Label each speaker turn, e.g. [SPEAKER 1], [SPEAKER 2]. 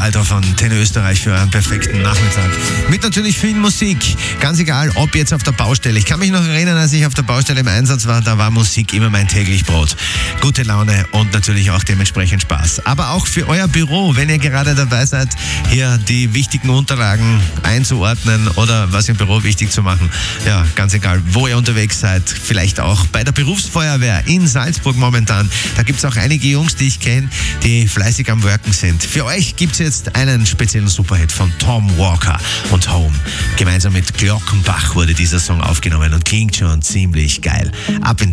[SPEAKER 1] Alter von Tele Österreich für einen perfekten Nachmittag. Mit natürlich viel Musik. Ganz egal, ob jetzt auf der Baustelle. Ich kann mich noch erinnern, als ich auf der Baustelle im Einsatz war, da war Musik immer mein täglich Brot. Gute Laune und natürlich auch dementsprechend Spaß. Aber auch für euer Büro, wenn ihr gerade dabei seid, hier die wichtigen Unterlagen einzuordnen oder was im Büro wichtig zu machen. Ja, ganz egal, wo ihr unterwegs seid. Vielleicht auch bei der Berufsfeuerwehr in Salzburg momentan. Da gibt es auch einige Jungs, die ich kenne, die fleißig am Worken sind. Für euch gibt es jetzt einen speziellen Superhit von Tom Walker und Home. Gemeinsam mit Glockenbach wurde dieser Song aufgenommen und klingt schon ziemlich geil. Ab in